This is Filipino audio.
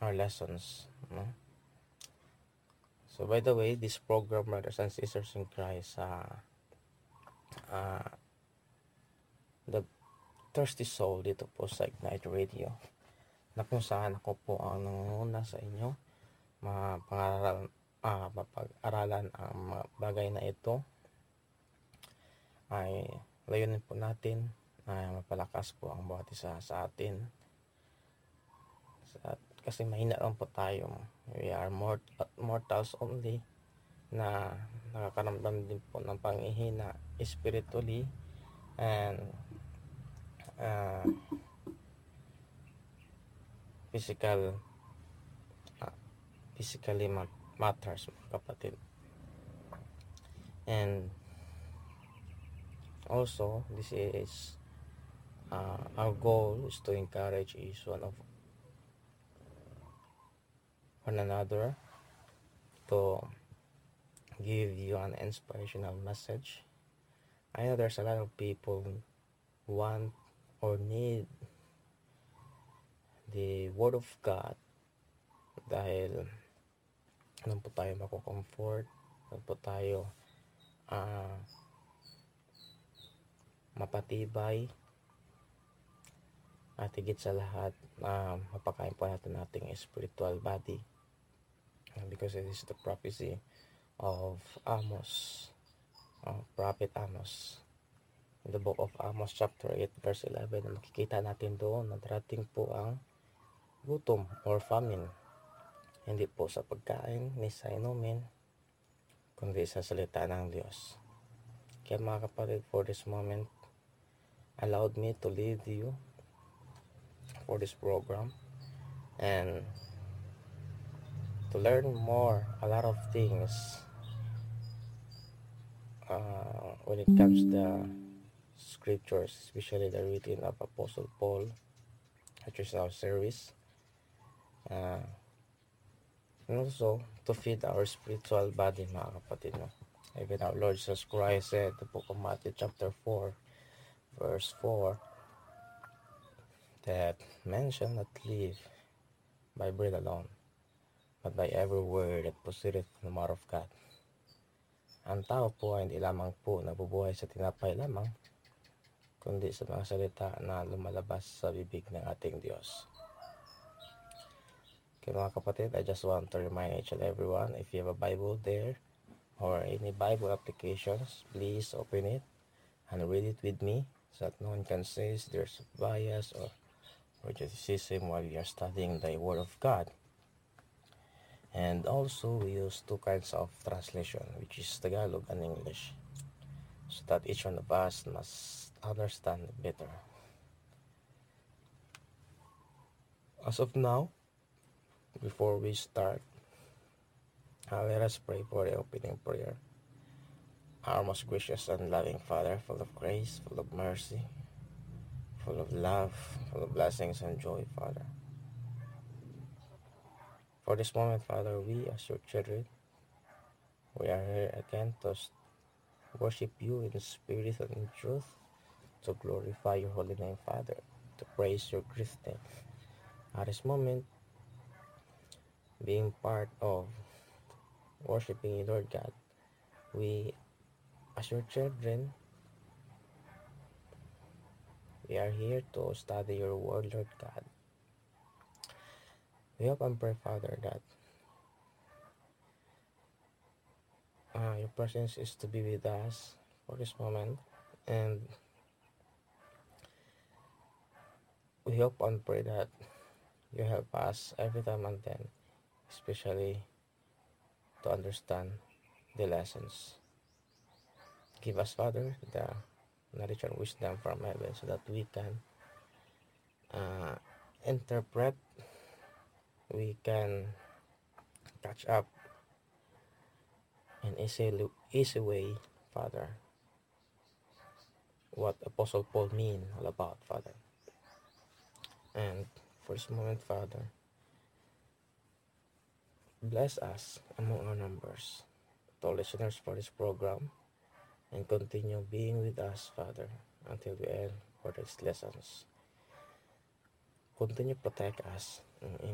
our lessons, no? So by the way, this program, brothers and sisters in Christ, uh, the Thirsty Soul dito po sa Ignite Radio, na kung saan ako po ang nangunguna sa inyo mapag-aralan ang mga bagay na ito. Ay layunin po natin ay mapalakas po ang bawat isa sa atin, kasi mahina lang po tayo. We are mortals only na nakakaramdam din po ng panghihina spiritually and physically matters, mga kapatid. And also, this is our goal is to encourage each one of one another, to give you an inspirational message. I know there's a lot of people want or need the Word of God dahil doon po tayo mako-comfort, doon po tayo mapatibay, at higit sa lahat mapakain po natin ating spiritual body, because it is the prophecy of Amos, Prophet Amos. In the book of Amos chapter 8 verse 11, makikita natin doon na darating po ang gutom or famine, hindi po sa pagkain ni sa inumin, kundi sa salita ng Diyos. Kaya mga kapatid, for this moment, allowed me to lead you for this program and to learn more, a lot of things when it comes to the scriptures, especially the written of Apostle Paul, which is our series, and also to feed our spiritual body, mga kapatid, no? Even our Lord Jesus Christ said, the book of Matthew chapter 4 verse 4, that man shall not live by bread alone, but by every word that proceedeth from the mouth of God. Ang tao po ay hindi lamang po nabubuhay sa tinapay lamang, kundi sa mga salita na lumalabas sa bibig ng ating Diyos. Okay, mga kapatid, I just want to remind each and everyone, if you have a Bible there or any Bible applications, please open it and read it with me, so that no one can say there's bias or criticism while you are studying the Word of God. And also, we use two kinds of translation, which is Tagalog and English, so that each one of us must understand better. As of now, before we start, let us pray for the opening prayer. Our most gracious and loving Father, full of grace, full of mercy, full of love, full of blessings and joy, Father. For this moment, Father, we as your children, we are here again to worship you in spirit and in truth, to glorify your holy name, Father, to praise your great name. At this moment, being part of worshiping you, Lord God, we as your children, we are here to study your word, Lord God. We hope and pray, Father, that your presence is to be with us for this moment, and we hope and pray that you help us every time and then, especially to understand the lessons. Give us, Father, the knowledge and wisdom from heaven, so that we can interpret, we can catch up in easy way, Father, what Apostle Paul mean all about, Father. And for this moment, Father, bless us among our numbers, to all listeners for this program, and continue being with us, Father, until we end for these lessons. Continue protect us in